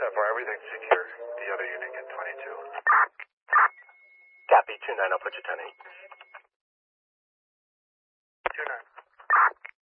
far, everything's secure. The other unit get 22. Copy, 2-9, I'll put you 10-8.